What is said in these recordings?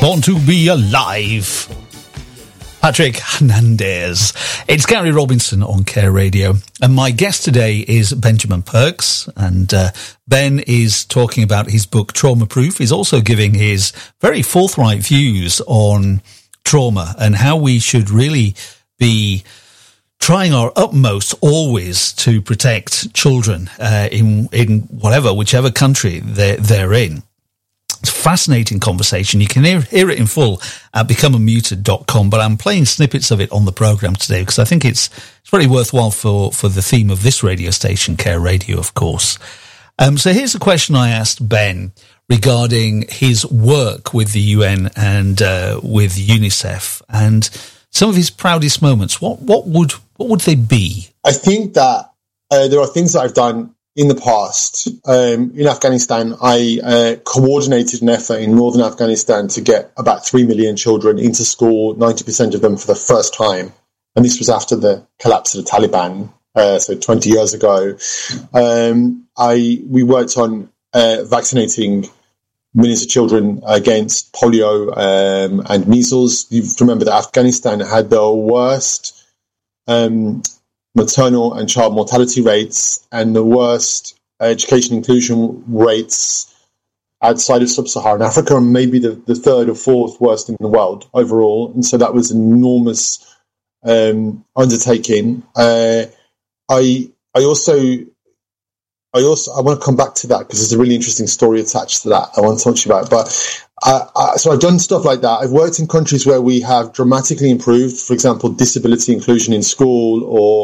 Born to Be Alive. Patrick Hernandez. It's Gary Robinson on Care Radio, and my guest today is Benjamin Perks, and Ben is talking about his book Trauma Proof. He's also giving his very forthright views on trauma and how we should really be trying our utmost always to protect children in whichever country they're in. It's a fascinating conversation. You can hear it in full at becomeunmuted.com, but I'm playing snippets of it on the program today because I think it's really worthwhile for the theme of this radio station, Care Radio, of course. So here's a question I asked Ben regarding his work with the UN and with UNICEF and some of his proudest moments. What would they be? I think that there are things that I've done in the past. In Afghanistan, I coordinated an effort in northern Afghanistan to get about 3 million children into school, 90% of them for the first time. And this was after the collapse of the Taliban, so 20 years ago. We worked on vaccinating millions of children against polio and measles. You have to remember that Afghanistan had the worst maternal and child mortality rates and the worst education inclusion rates outside of sub-Saharan Africa, and maybe the third or fourth worst in the world overall. And so that was an enormous undertaking. I want to come back to that because there's a really interesting story attached to that I want to talk to you about. But so I've done stuff like that. I've worked in countries where we have dramatically improved, for example, disability inclusion in school,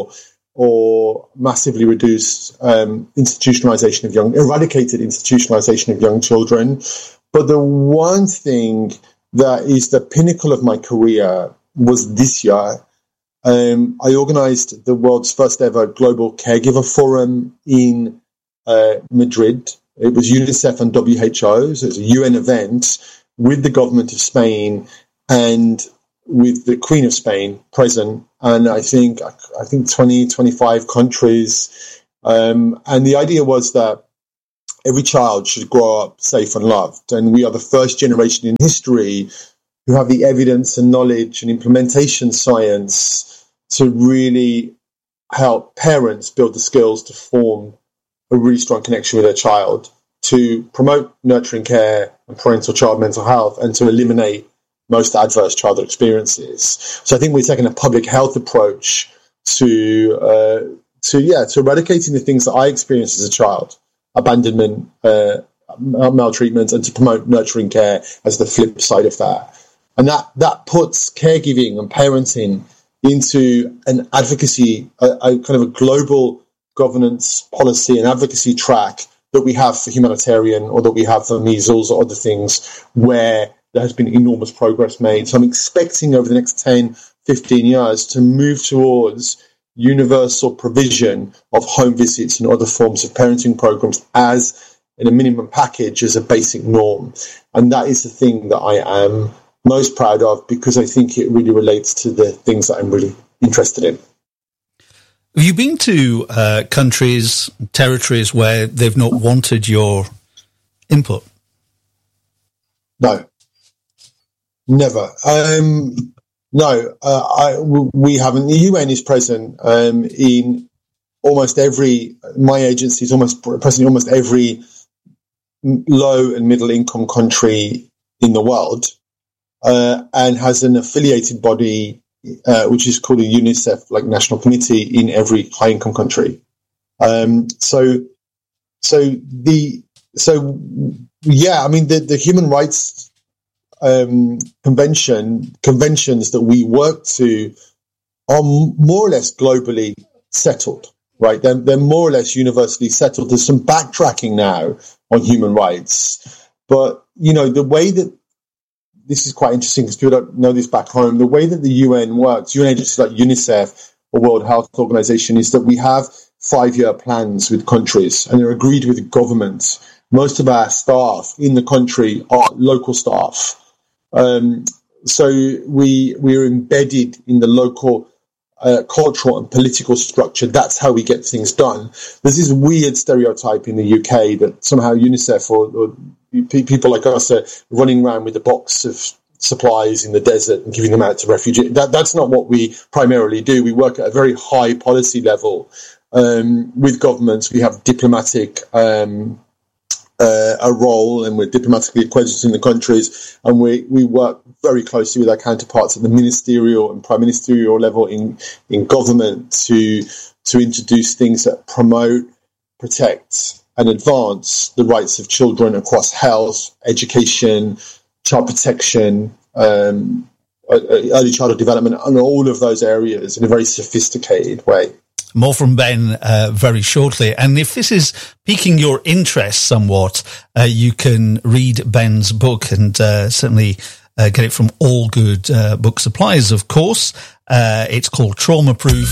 or massively reduced eradicated institutionalization of young children. But the one thing that is the pinnacle of my career was this year. I organized the world's first ever global caregiver forum in Madrid. It was UNICEF and WHO, so it was a UN event with the government of Spain and with the Queen of Spain present, and I think 20, 25 countries. And the idea was that every child should grow up safe and loved, and we are the first generation in history who have the evidence and knowledge and implementation science to really help parents build the skills to form a really strong connection with their child, to promote nurturing care and parental child mental health, and to eliminate most adverse childhood experiences. So I think we're taking a public health approach to eradicating the things that I experienced as a child, abandonment, maltreatment, and to promote nurturing care as the flip side of that. And that puts caregiving and parenting into an advocacy, a kind of a global governance policy and advocacy track that we have for humanitarian, or that we have for measles or other things, where there has been enormous progress made. So I'm expecting over the next 10, 15 years to move towards universal provision of home visits and other forms of parenting programs as in a minimum package, as a basic norm. And that is the thing that I am most proud of, because I think it really relates to the things that I'm really interested in. Have you been to countries, territories where they've not wanted your input? No, never. We haven't. The UN is present in almost every. My agency is present in almost every low and middle income country in the world, and has an affiliated body which is called a UNICEF, like national committee, in every high income country. The human rights conventions that we work to are more or less globally settled, right? They're more or less universally settled. There's some backtracking now on human rights, but the way that this is quite interesting because people don't know this back home. The way that the UN works, UN agencies like UNICEF or World Health Organization, is that we have 5-year plans with countries, and they're agreed with the government. Most of our staff in the country are local staff. So we are embedded in the local cultural and political structure. That's how we get things done. There's this weird stereotype in the UK that somehow UNICEF or people like us are running around with a box of supplies in the desert and giving them out to refugees. That's not what we primarily do. We work at a very high policy level with governments. We have diplomatic a role, and we're diplomatically accredited in the countries, and we work very closely with our counterparts at the ministerial and prime ministerial level in government to introduce things that promote, protect and advance the rights of children across health, education, child protection, early childhood development, and all of those areas in a very sophisticated way. More from Ben very shortly. And if this is piquing your interest somewhat, you can read Ben's book and certainly get it from all good book suppliers, of course. It's called Trauma Proof,